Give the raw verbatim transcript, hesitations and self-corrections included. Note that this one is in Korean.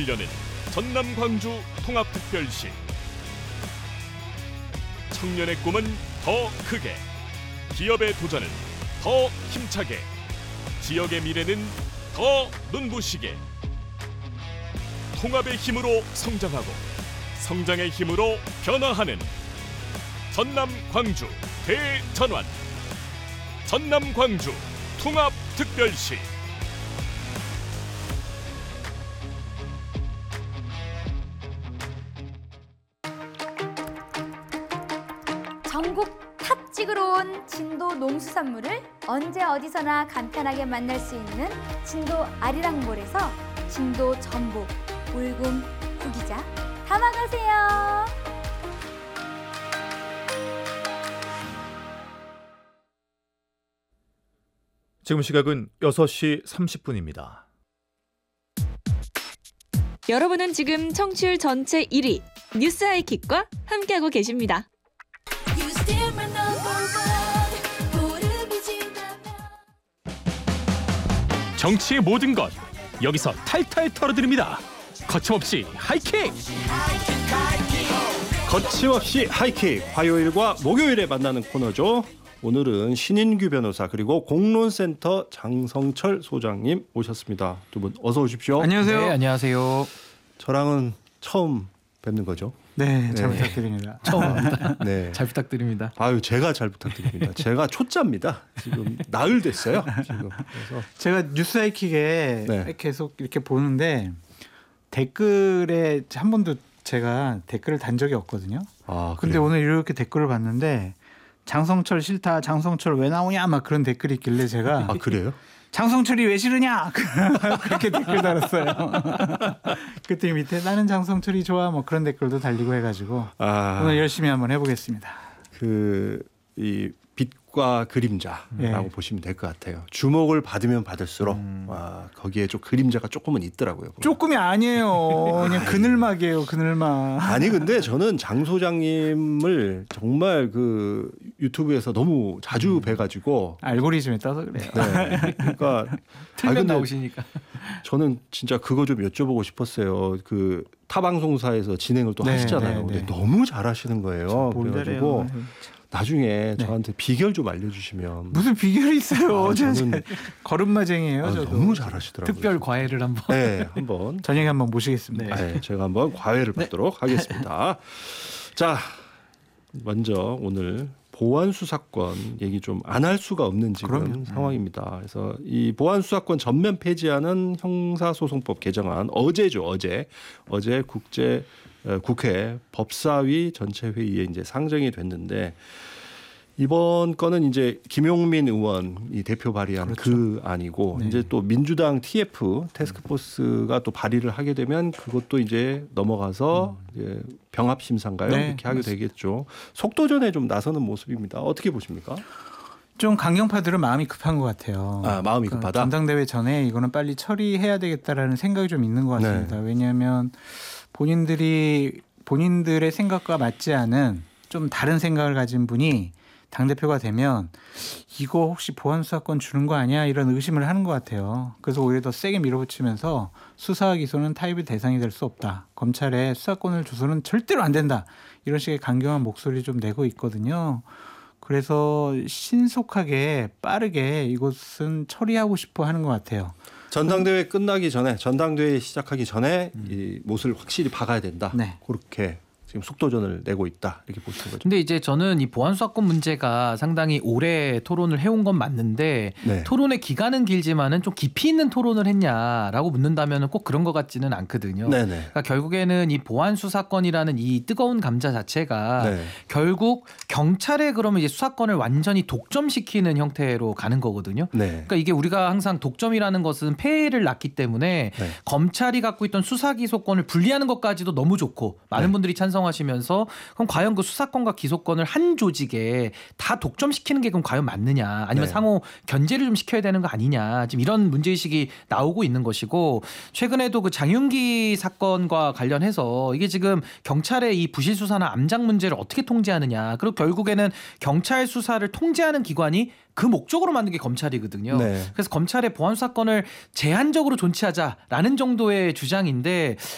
여는 전남 광주 통합특별시. 청년의 꿈은 더 크게, 기업의 도전은 더 힘차게, 지역의 미래는 더 눈부시게. 통합의 힘으로 성장하고 성장의 힘으로 변화하는 전남 광주 대전환. 전남 광주 통합특별시. 전국 탑 찍으러 온 진도 농수산물을 언제 어디서나 간편하게 만날 수 있는 진도 아리랑몰에서 진도 전복, 울금, 구기자 담아가세요. 지금 시각은 여섯 시 삼십 분입니다. 여러분은 지금 청취율 전체 일 위 뉴스 하이킥과 함께하고 계십니다. 정치의 모든 것 여기서 탈탈 털어드립니다. 거침없이 하이킥. 거침없이 하이킥, 화요일과 목요일에 만나는 코너죠. 오늘은 신인규 변호사 그리고 공론센터 장성철 소장님 오셨습니다. 두 분 어서 오십시오. 안녕하세요. 네, 안녕하세요. 저랑은 처음 뵙는 거죠? 네, 잘 네. 부탁드립니다. 처음입니다. 네, 잘 부탁드립니다. 아유 제가 잘 부탁드립니다. 제가 초짜입니다. 지금 나흘 됐어요. 지금 그래서 제가 뉴스 하이킥에 네. 계속 이렇게 보는데 댓글에 한 번도 제가 댓글을 단 적이 없거든요. 아, 근데 그래요? 오늘 이렇게 댓글을 봤는데 장성철 싫다, 장성철 왜 나오냐 막 그런 댓글이 있길래 제가 아 그래요? 장성철이 왜 싫으냐 그렇게 댓글 달았어요. 그때 밑에 나는 장성철이 좋아 뭐 그런 댓글도 달리고 해가지고 아, 오늘 열심히 한번 해보겠습니다. 그 이 빛과 그림자라고 예. 보시면 될 것 같아요. 주목을 받으면 받을수록 음. 와, 거기에 좀 그림자가 조금은 있더라고요. 조금이 아니에요. 그냥 그늘막이에요, 그늘막. 아니 근데 저는 장 소장님을 정말 그 유튜브에서 너무 자주 뵈가지고 알고리즘에 떠서 그래요. 네. 그러니까 틀면 아, 근데 나오시니까. 저는 진짜 그거 좀 여쭤보고 싶었어요. 그 타방송사에서 진행을 또 네, 하시잖아요. 네, 근데 네. 너무 잘하시는 거예요. 뭘 그래가지고 잘해요. 나중에 네. 저한테 비결 좀 알려주시면. 무슨 비결이 있어요? 아, 저- 저는- 걸음마쟁이에요. 아, 저도. 너무 잘하시더라고요. 특별 과외를 한번. 네, 한번 저녁에 한번 모시겠습니다. 네. 네, 제가 한번 과외를 네. 받도록 하겠습니다. 자, 먼저 오늘 보안 수사권 얘기 좀 안 할 수가 없는 지금 그럼요. 상황입니다. 그래서 이 보안 수사권 전면 폐지하는 형사소송법 개정안 어제죠, 어제 어제 국제 어, 국회 법사위 전체 회의에 이제 상정이 됐는데. 이번 건은 이제 김용민 의원이 대표 발의한 그렇죠. 그 안이고 네. 이제 또 민주당 티에프 태스크포스가 또 발의를 하게 되면 그것도 이제 넘어가서 이제 병합 심사인가요? 음. 네, 이렇게 하게 맞습니다. 되겠죠. 속도전에 좀 나서는 모습입니다. 어떻게 보십니까? 좀 강경파들은 마음이 급한 것 같아요. 아, 마음이 그러니까 급하다. 전당대회 전에 이거는 빨리 처리해야 되겠다라는 생각이 좀 있는 것 같습니다. 네. 왜냐하면 본인들이 본인들의 생각과 맞지 않은 좀 다른 생각을 가진 분이 당대표가 되면 이거 혹시 보안 수사권 주는 거 아니야 이런 의심을 하는 것 같아요. 그래서 오히려 더 세게 밀어붙이면서 수사와 기소는 타협의 대상이 될 수 없다. 검찰에 수사권을 줘서는 절대로 안 된다. 이런 식의 강경한 목소리 좀 내고 있거든요. 그래서 신속하게 빠르게 이것은 처리하고 싶어 하는 것 같아요. 전당대회 끝나기 전에 전당대회 시작하기 전에 이 못을 확실히 박아야 된다. 네. 그렇게 지금 속도전을 내고 있다. 이렇게 보시는 거죠. 근데 이제 저는 이 보안 수사권 문제가 상당히 오래 토론을 해온 건 맞는데 네. 토론의 기간은 길지만은 좀 깊이 있는 토론을 했냐라고 묻는다면은 꼭 그런 것 같지는 않거든요. 네네. 그러니까 결국에는 이 보안 수사권이라는 이 뜨거운 감자 자체가 네. 결국 경찰에 그러면 이제 수사권을 완전히 독점시키는 형태로 가는 거거든요. 네. 그러니까 이게 우리가 항상 독점이라는 것은 폐해를 낳기 때문에 네. 검찰이 갖고 있던 수사 기소권을 분리하는 것까지도 너무 좋고 많은 네. 분들이 찬성하시면서 그럼 과연 그 수사권과 기소권을 한 조직에 다 독점시키는 게 그럼 과연 맞느냐 아니면 네. 상호 견제를 좀 시켜야 되는 거 아니냐 지금 이런 문제의식이 나오고 있는 것이고 최근에도 그 장윤기 사건과 관련해서 이게 지금 경찰의 이 부실 수사나 암장 문제를 어떻게 통제하느냐 그리고 결국에는 경찰 수사를 통제하는 기관이 그 목적으로 만든 게 검찰이거든요. 네. 그래서 검찰의 보안 수사권을 제한적으로 존치하자라는 정도의 주장인데